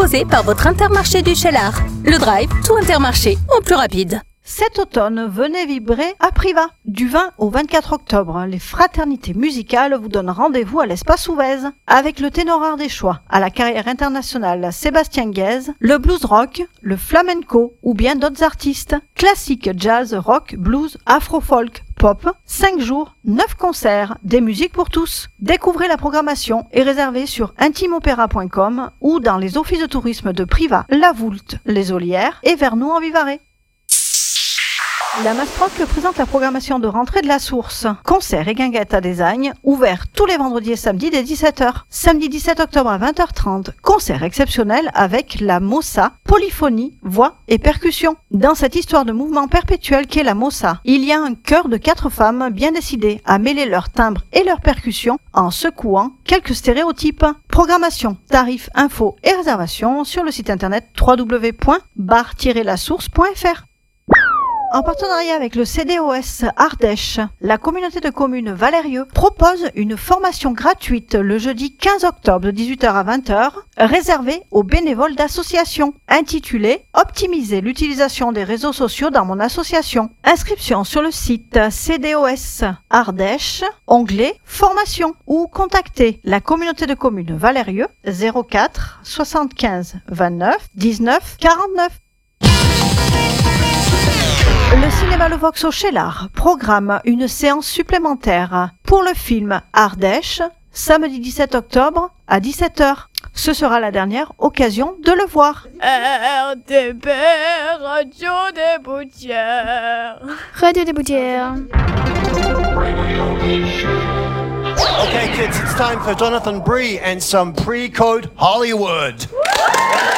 proposé par votre Intermarché du Cheylard. Le drive, tout Intermarché, en plus rapide. Cet automne, venez vibrer à Privas. Du 20 au 24 octobre, les fraternités musicales vous donnent rendez-vous à l'Espace Ouvèze. Avec le ténorard des choix, à la carrière internationale Sébastien Guèze, le blues rock, le flamenco ou bien d'autres artistes. Classique, jazz, rock, blues, afro-folk, pop, 5 jours, 9 concerts, des musiques pour tous. Découvrez la programmation et réservez sur intimeopéra.com ou dans les offices de tourisme de Privas, La Voulte, Les Olières et Vernoux-en-Vivarais. La Mastroc présente la programmation de rentrée de la Source. Concerts et guinguettes à Desagnes, ouverts tous les vendredis et samedis dès 17h. Samedi 17 octobre à 20h30, concert exceptionnel avec la Mossa, polyphonie, voix et percussion. Dans cette histoire de mouvement perpétuel qu'est la Mossa, il y a un chœur de 4 femmes bien décidées à mêler leurs timbres et leurs percussions en secouant quelques stéréotypes. Programmation, tarifs, infos et réservations sur le site internet www.bar-lasource.fr. En partenariat avec le CDOS Ardèche, la communauté de communes Valérieux propose une formation gratuite le jeudi 15 octobre de 18h à 20h, réservée aux bénévoles d'associations, intitulée « Optimiser l'utilisation des réseaux sociaux dans mon association ». Inscription sur le site CDOS Ardèche, onglet « Formation » ou contactez la communauté de communes Valérieux 04 75 29 19 49. Le cinéma Le Vox au Cheylard programme une séance supplémentaire pour le film Ardèche, samedi 17 octobre à 17h. Ce sera la dernière occasion de le voir. RTP, Radio des Boutières. Radio des Boutières. Okay, kids, it's time for Jonathan Bree and some pre-code Hollywood.